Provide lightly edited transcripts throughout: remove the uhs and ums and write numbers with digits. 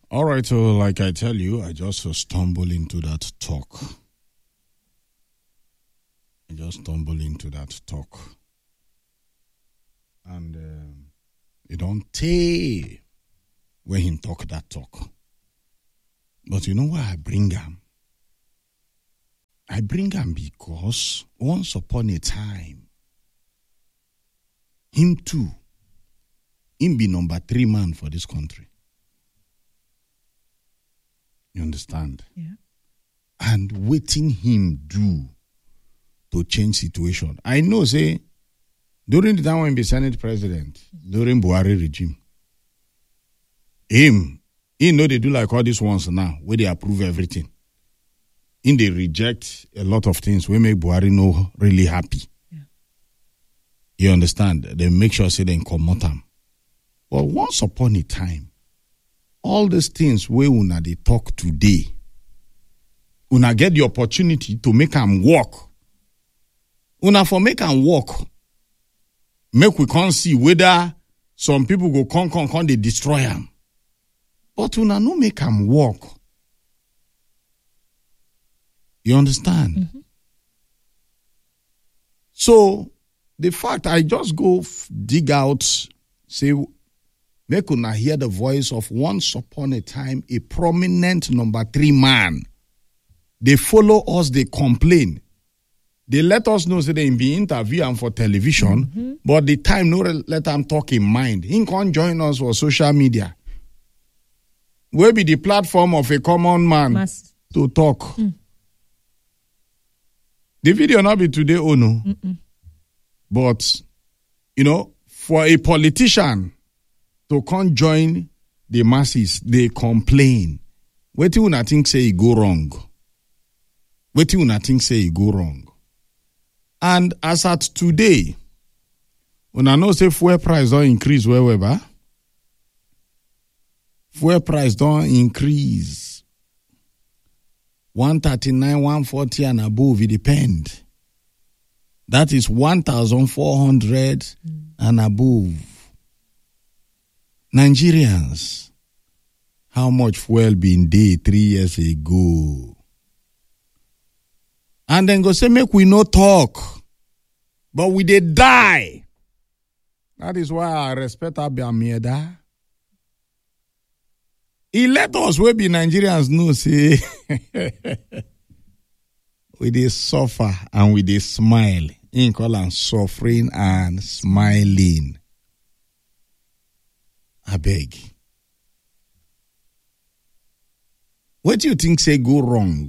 All right, so like I tell you, I just stumble into that talk. And it don't take when he talk that talk. But you know why I bring him? I bring him because once upon a time, him too, him be number 3 man for this country. You understand? Yeah. And waiting him do to change situation. I know, say, during the time when he be Senate president, during Buhari regime, he know they do like all these ones now, where they approve everything. They reject a lot of things, we make Buhari no really happy. Yeah. You understand? They make sure say they come them. But once upon a time, all these things where una they talk today, una get the opportunity to make them work. Una for make them work. Make we can't see whether some people go come, they destroy them. But una no make them work. You understand? Mm-hmm. So, the fact I just go dig out, say, make una hear the voice of once upon a time a prominent number 3 man. They follow us, they complain. They let us know, say they be interview and for television, but the time no let them talk in mind. He can't join us for social media. Where be the platform of a common man to talk? The video not be today, oh no. But, for a politician to come join the masses, they complain. What do you think say go wrong? What do you think say go wrong? And as at today, when I know say fuel price don't increase wherever, fuel price don't increase. 139, 140 and above, it depend. That is 1,400 and above. Nigerians, how much fuel been day 3 years ago? And then go say, make we no talk. But we dey die. That is why I respect Abiamieda. He let us, we be Nigerians, know, say, we dey suffer and we dey smile. He call am suffering and smiling. I beg. What do you think say go wrong?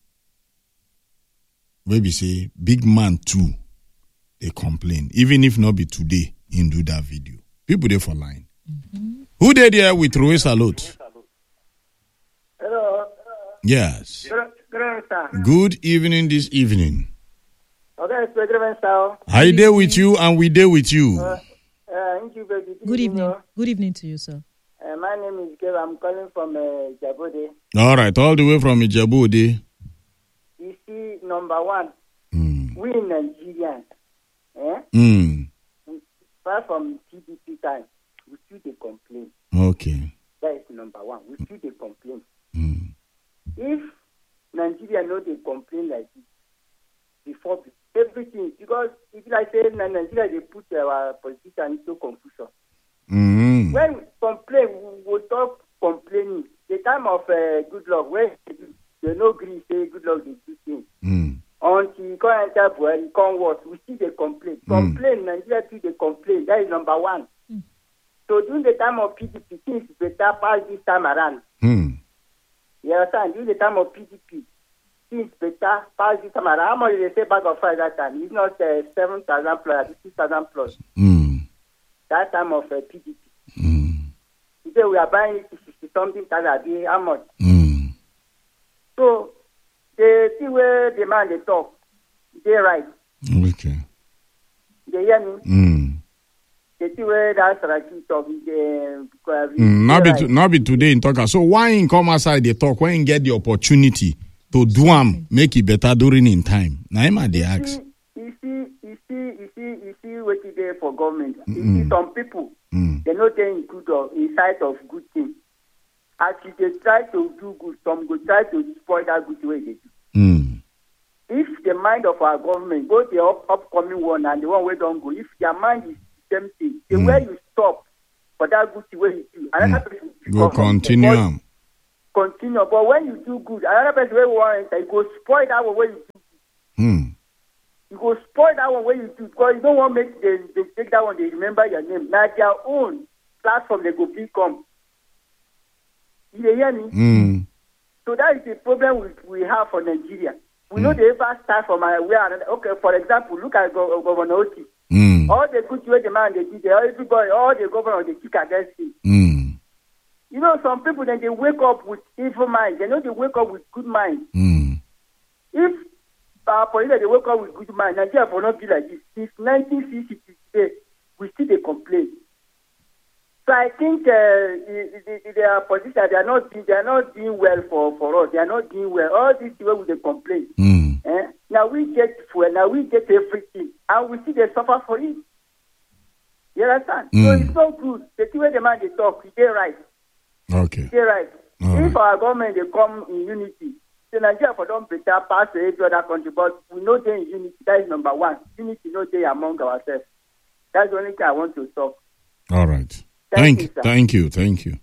Maybe say, big man too, they complain. Even if not be today, in do that video. People there for line. Mm-hmm. Who they there with Roy Salute? Hello. Yes. Good, good evening this evening. Okay, it's good, sir. I there with you and we there with you. Good evening. Good evening to you, sir. My name is Kev. I'm calling from Ijebode. All right, all the way from Ijebode. You see, number one, we Nigerians, apart from TDP time, we still they complain. Okay. That is number one. We still they complain. If Nigeria know they complain like this before everything, because if like say Nigeria they put our politicians into confusion. When we complain, we will stop complaining. The time of good luck, when they no agree, say good luck they do things. Until you can't enter Buhari, you can't work. We see they complain. Nigeria too they complain. That is number one. So during the time of PDP, things better pass this time around. You understand? During the time of PDP, things better pass this time around. How much did they say bag of fries that time? It's not 7,000 plus, 6,000 plus. That time of PDP. Today we are buying it to 60-something thousand. How much? So they see where the man they talk. They right. Okay. They hear me. They see where that Saraki talk. Not be today in talk. So why in come outside they talk? When you get the opportunity to do them, make it better during in time. Now they ask. You see what is there for government. You see some people, they not in good of in sight of good things. as they try to do good, some go try to spoil that good way they do. If the mind of our government, both the upcoming one and the one we don't go, if their mind is the same thing, the way you stop for that good way you do, another person go continue. Continue, but when you do good, another person will want to go spoil that one way you do. You go spoil that one way you do because you don't want to make they take that one. They remember your name. Now their own platform they go become. You hear me? So that is the problem we have for Nigeria. We know they ever start from where. Okay, for example, look at Governor Oti. All the good way the man they did, everybody, all the governors they kick against him. You know, some people then they wake up with evil mind. They know they wake up with good mind. If police they wake up with good mind, Nigeria will not be like this. Since 1960 today, we still they complain. So I think their position they are not doing well for us. They are not doing well. All this way with the complaint. Now we get fuel. Now we get everything, and we see they suffer for it. You understand? So it's not good. The way the man they talk, they right. Okay. They right. If our government they come in unity, the Nigeria for don't better pass to every other country, but we know they in unity. That is number one. Unity, no day among ourselves. That's the only thing I want to talk. All right. Thank you.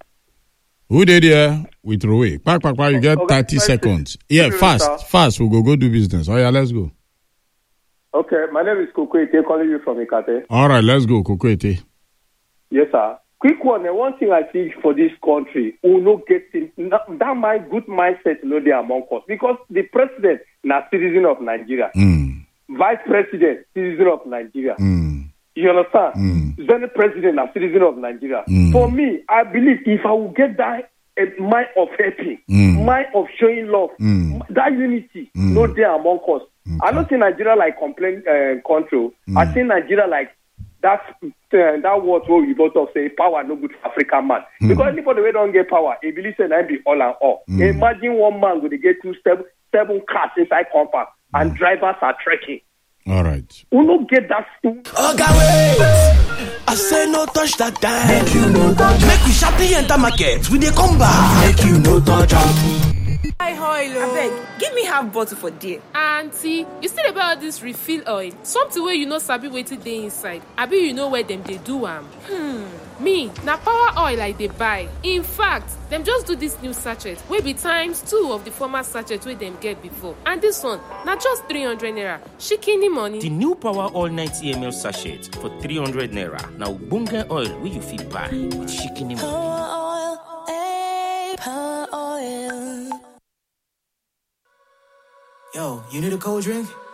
Who did here with Rowe? Pack, you get 30 seconds. Yeah, fast. We'll go do business. Oh, yeah, let's go. Okay, my name is Kokwete, calling you from Ikate. All right, let's go, Kokwete. Yes, sir. Quick one. One thing I see for this country, we no get that my good mindset no dey among us because the president na citizen of Nigeria, vice president citizen of Nigeria. You understand? Senate president and citizen of Nigeria. For me, I believe if I will get that mind of helping, mind of showing love, that unity, not there among us. I don't think Nigeria like complain control. I think Nigeria like that word where we both say power no good for African man. Because anybody who don't get power, he believes that I be all and all. Imagine one man going to get seven cars inside compound and drivers are trekking. All right. We don't get that stupid. Okay, wait. I say no touch that time. Make you no touch. Make we sharply enter market. We dey come back. Make you no touch. Hi, abeg, give me half bottle for there. Auntie, you still about all this refill oil? Something where you know sabi wetin dey inside. Abi you know where them they do am? Me, na power oil I dey buy. In fact, them just do this new sachet wey be ×2 of the former sachet wey them get before. And this one, na just 300 naira. Shikini money. The new power oil 90 ml sachet for 300 naira. Now bunga oil wey you fit buy with shikini money. Power oil, power oil. Yo, you need a cold drink?